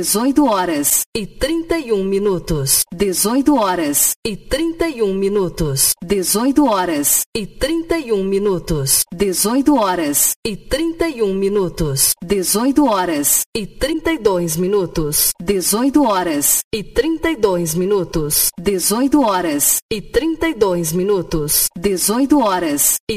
18 horas e 31 minutos. 18 horas e 31 minutos. 18 horas e 31 minutos. 18 horas e 31 minutos. 18 horas e 32 minutos. 18 horas e 32 minutos. 18 horas e 32 minutos. 18 horas e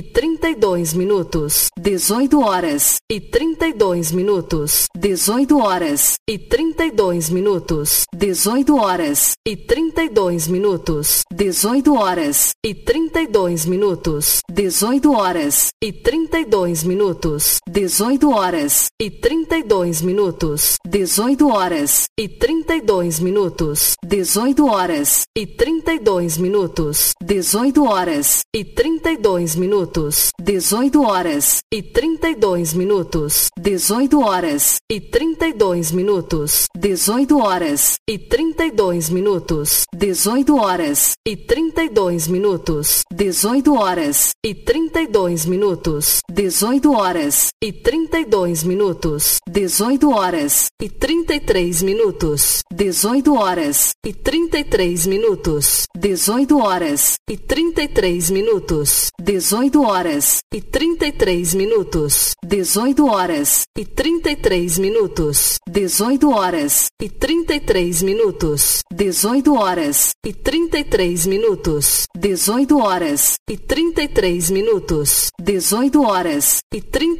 32 minutos. 18 horas e 32 minutos. 18 horas e 32 minutos. 18 horas e 32 minutos. 18 horas e 32 minutos. 18 horas e 32 minutos. 18 horas e 32 minutos. 18 horas e 32 minutos. 18 horas e 32 minutos. 18 horas e 32 minutos. 18 horas e 32 minutos. 18 horas e 32 minutos. 18 horas e 32 minutos. 18 horas e 32 minutos. 18 horas e 32 minutos. 18 horas e 32 minutos. 18 horas e 33 minutos. 18 horas e 33 minutos. 18 horas e 33 minutos. 18 horas e 33 minutos. 18 horas e 33 minutos. 18 horas e 33 minutos. 18 horas e 33 minutos. 18 horas e 33 minutos. 18 horas e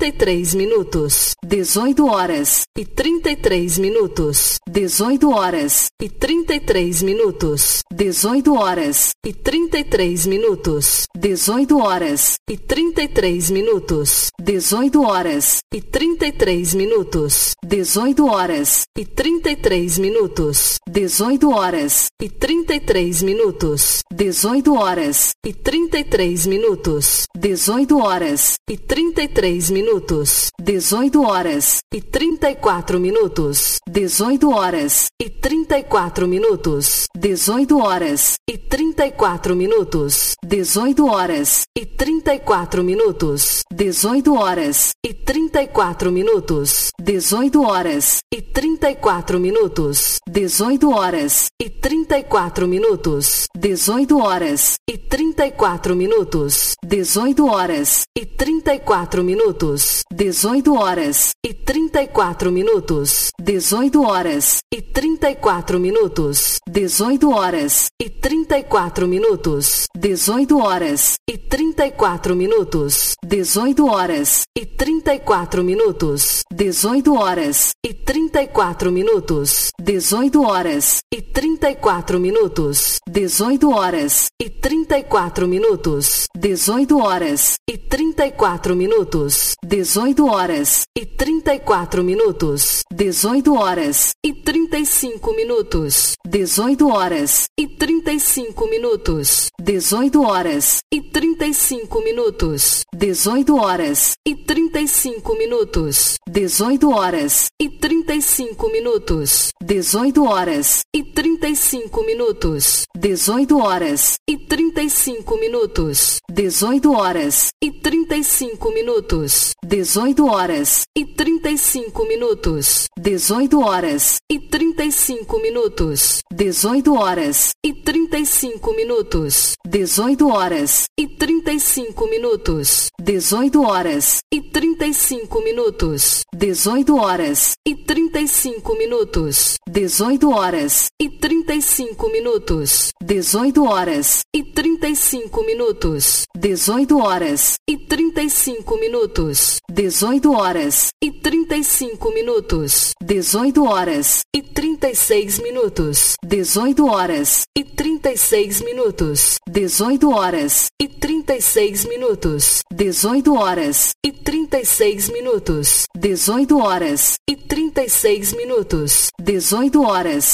33 minutos. 18 horas e 33 minutos. 18 horas e 33 minutos. 18 horas e 33 minutos. 18 horas e 33 minutos. 18 horas e 33 minutos. 18 horas e 33 minutos. 18 horas e 33 minutos. 18 horas e 33 minutos. 18 horas e 33 minutos. 18 horas e 34 minutos. 18 horas e 34 minutos. 18 horas e 34 minutos. 18 horas e 34 minutos. 18 horas e 34 minutos. 18 horas e 34 minutos. 18 horas e 34 minutos. 18 horas e 34 minutos. 18 horas e 34 minutos. 18 horas e 34 minutos. 18 horas e 34 minutos. 18 horas e 34 minutos. 18 horas e 34 minutos. 18 horas e 34 minutos. 18 horas e 34 minutos. 18 horas e 34 minutos. 18 horas e 34 minutos. 18 horas e 34 minutos. 18 horas e 34 minutos. 18 horas e 35 minutos. 18 horas e 35 minutos. 18 horas e 35 minutos. 18 horas e 35 minutos. 18 horas e 35 minutos. 18 horas e 35 minutos. 18 horas e 35 minutos. 18 horas e 35 minutos. 18 horas e 35 minutos. 18 horas e 35 minutos. 18 horas e 35 minutos. 18 horas e 35 minutos. 18 horas e 35 minutos. 18 horas e 35 minutos. 18 horas e 35 minutos. 18 horas e 35 minutos. 18 horas e 35 minutos. 18 horas e 35 minutos. 18 horas e 36 minutos. 18 horas e 36 minutos. 18 horas e 36 minutos. 18 horas e 36 minutos. 18 horas e 36 minutos. 18 horas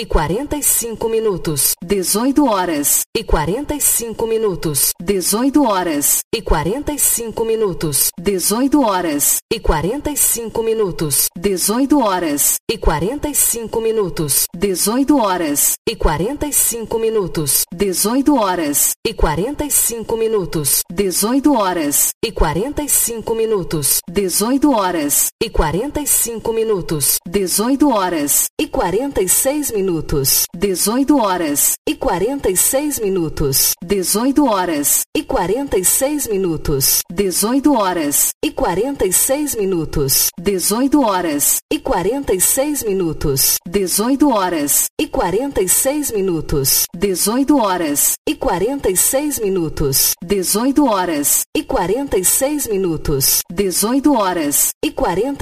e 45 minutos, 18 horas e 45 minutos, 18 horas e 45 minutos, 18 horas e 45 minutos, 18 horas e 45 minutos, 18 horas e 45 minutos, 18 horas e 45 minutos, 18 horas e 45 minutos, 18 horas e 45 minutos, 18 horas e 46 minutos, 18 horas e 46 minutos, 18 horas e 46 minutos, 18 horas e 46 minutos, 18 horas e 46 minutos, 18 horas e 46 minutos, 18 horas e 46 minutos, 18 horas e 46 minutos, 18 horas e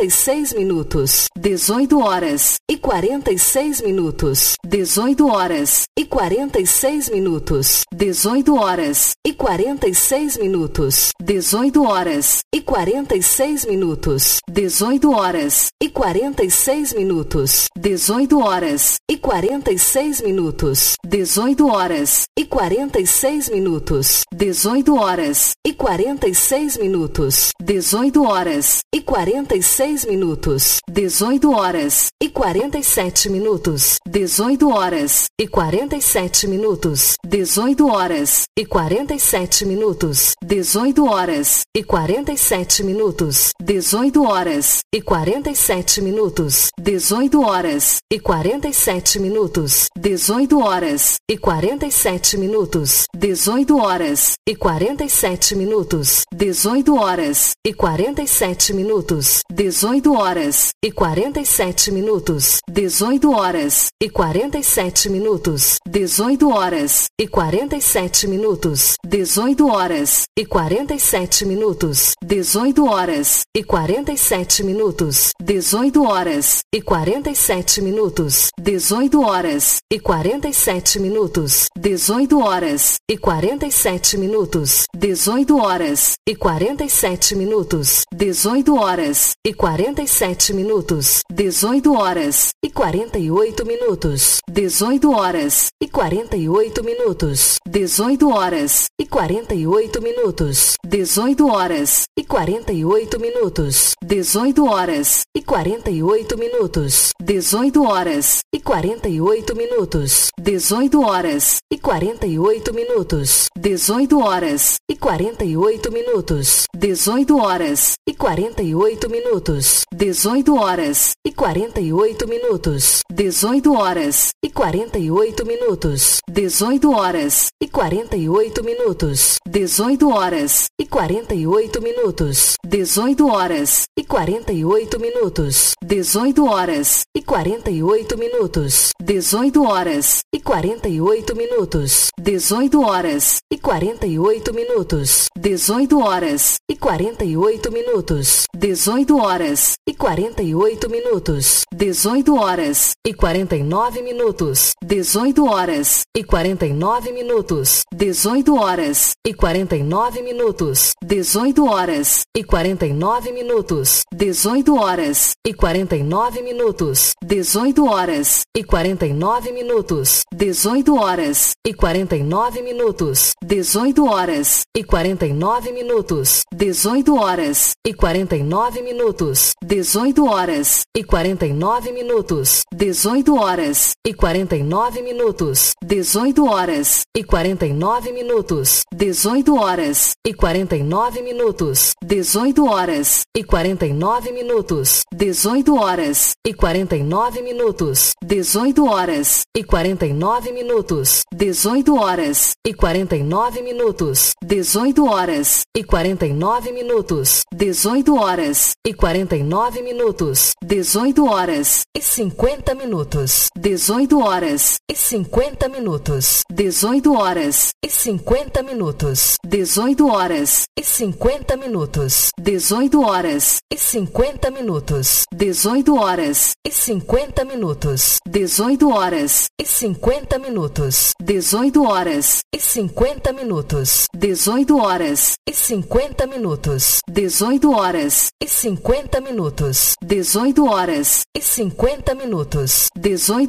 46 minutos, 18 horas e 46 minutos, 18 horas e 46 minutos, 18 horas e 46 minutos, 18 horas e 46 minutos, 18 horas e 46 minutos, 18 horas e 46 minutos, 18 horas e 46 minutos, 18 horas e 46 minutos, 18 horas e 46 minutos, 18 horas e 47 minutos, 18 horas e 47 minutos, 18 horas e 47 minutos, 18 horas e 47 minutos, 18 horas e 47 minutos, 18 horas e 47 minutos, 18 horas e 47 minutos, 18 horas e 47 minutos, 18 horas e 47 minutos, 18 horas e 47 minutos, 18 horas e 47 minutos, 18 horas e 47 minutos, 18 horas e 47 minutos, 18 horas e 47 minutos, 18 horas e 47 minutos, 18 horas e 47 minutos, 18 horas e 47 minutos, 18 horas e 47 minutos, 18 horas e 47 minutos, 18 horas e 48 minutos, 18 horas e 48 minutos, 18 horas e 48 minutos, 18 horas e 48 minutos, 18 horas e 48 minutos, 18 horas e 48 minutos, 18 horas e 48 minutos, 18 horas e 48 minutos, 18 horas e 48 minutos, 18 horas e 48 minutos, 18 horas e 48 minutos, 18 horas e 48 minutos, 18 horas e 48 minutos, 18 horas e 48 minutos, 18 horas e 48 minutos, 18 horas e 48 minutos, 18 horas e 48 minutos, 18 horas e 48 minutos, 18 horas e 48 minutos, 18 horas e 49 minutos, 18 horas e 49 minutos, 18 horas e 49 minutos, 18 horas e 49 minutos, 18 horas e 49 minutos, 18 horas e 49 minutos, 18 horas e 49 minutos, 18 horas e 49 minutos, 18 horas e 49 minutos, 18 horas e 49 minutos, 18 horas e 49 minutos, 18 horas e 49 minutos, 18 horas e 49 minutos, 18 horas e 49 minutos, 18 horas e 49 minutos, 18 horas e 49 minutos, 18 horas e 49 minutos, 18 horas e 49 minutos, 18 horas e 49 minutos, 18 horas e 50 minutos, 18 horas e 50 minutos, 18 horas e 50 minutos, 18 horas e 50 minutos, 18 horas e 50 minutos, 18 horas e 50 minutos, 18 horas e 50 minutos, 18 horas e 50 minutos, 18 horas e 50 minutos, 18 horas e 50 minutos, 18 horas e 50 minutos, 18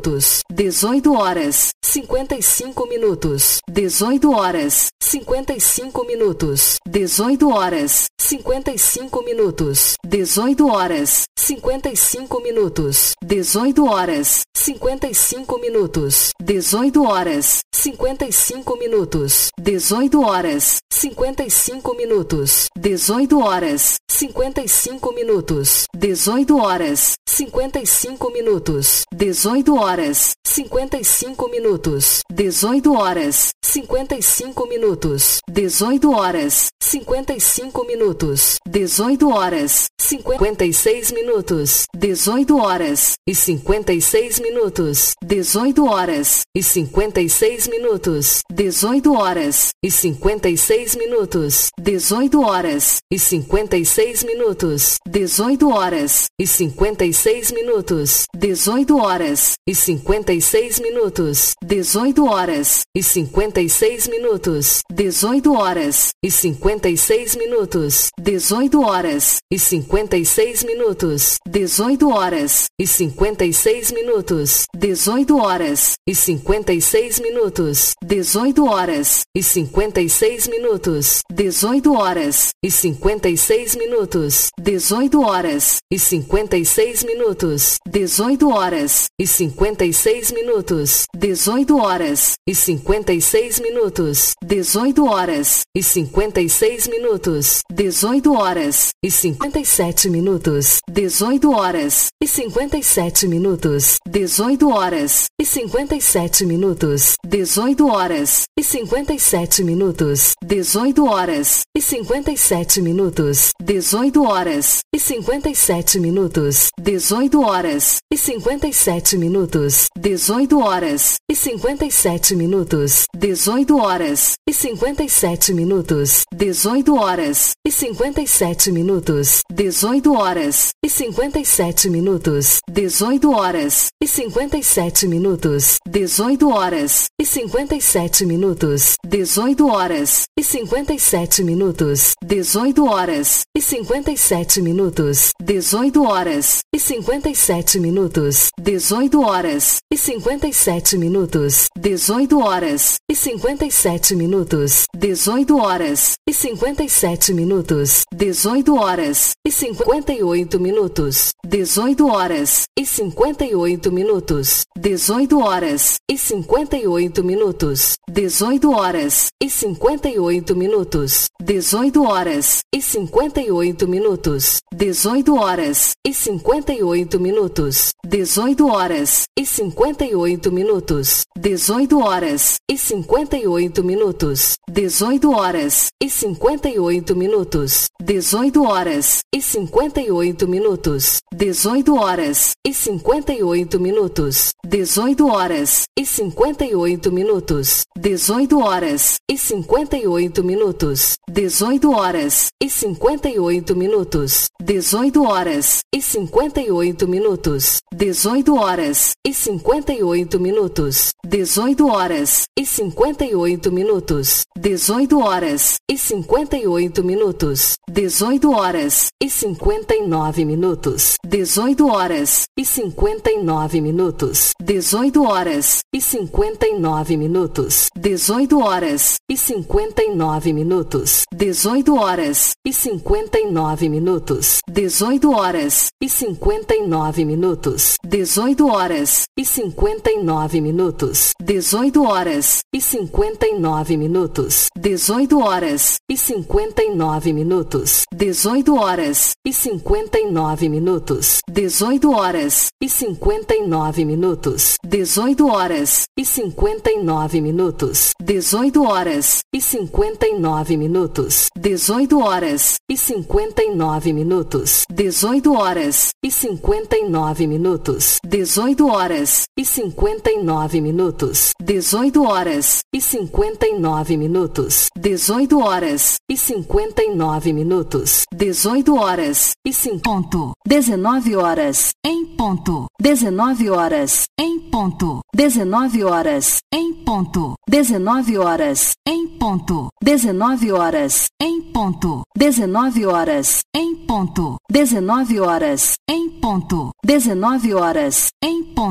minutos, 18 horas, 55 minutos, 18 horas, 55 minutos, 18 horas, 55 minutos, 18 horas, 55 minutos, 18 horas, 55 minutos, 18 horas, 55 minutos, 18 horas, 55 minutos, 18 horas, 55 minutos, 18 horas, 55 minutos, 18 horas, 55 minutos, 18 horas, 55 minutos, 18 horas, 55 minutos, 18 horas, 56 minutos, 18 horas e 56 minutos, 18 horas e 56 minutos, 18 horas e 56 minutos, 18 horas e 56 minutos, 18 horas e 56 minutos, 18 horas e 56 minutos, 18 horas e 56 minutos, 18 horas e 56 minutos, 18 horas e 56 minutos, 18 horas e 56 minutos, 18 horas e 56 minutos, 18 horas e 56 minutos, 18 horas e 56 minutos, 18 horas e 56 minutos, 18 horas e 56 minutos, 18 horas e 56 minutos, 18 horas e 56 minutos, 18 horas e 57 minutos, 18 horas e 57 minutos, 18 horas e 57 minutos, 18 horas e 57 minutos, 18 horas e 57 minutos, 18 horas e 57 minutos, 18 horas e 57 minutos, 18 horas e 57 minutos, 18 horas e 57 minutos, 18 horas e 57 minutos, 18 horas e 57 minutos, 18 horas e 57 minutos, 18 horas e 57 minutos, 18 horas e 57 minutos, 18 horas e 57 minutos, 18 horas e 57 minutos, 18 horas e 57 minutos, 18 horas e 57 minutos, 18 horas e 57 minutos, 18 horas e 58 minutos, 18 horas e 58 minutos, 18 horas e 58 minutos, 18 horas e 58 minutos, 18 horas e 58 minutos, 18 horas e 58 minutos, 18 horas e 58 minutos, 18 horas e 58 minutos, 18 horas e 58 minutos, 18 horas e 58 minutos, 18 horas e 58 minutos, 18 horas e 58 minutos, 18 horas e 58 minutos, 18 horas e 58 minutos, 18 horas e 58 minutos, 18 horas e 58 minutos, 18 horas e 58 minutos, 18 horas e 58 minutos, 18 horas e 59 minutos, 18 horas e 59 minutos, 18 horas e 59 minutos, 18 horas e 59 minutos, 18 horas e 59 minutos, 18 horas e 59 minutos, 18 horas e 59 minutos, 18 horas e 59 minutos, 18 horas e 59 minutos, 18 horas e 59 minutos, 18 horas e 59 minutos, 18 horas e 59 minutos, 18 horas e 59 minutos, 18 horas e 59 minutos, 18 horas e 59 minutos, 18 horas e 59 minutos, 18 horas e 59 minutos, 18 horas e 59 minutos, 18 horas e 5 ponto, 19 horas, em ponto, 19 horas, em ponto, 19 horas, em ponto, 19 horas, em ponto, 19 horas, em ponto, 19 horas, em ponto, 19 horas, em ponto, 19 horas, em ponto.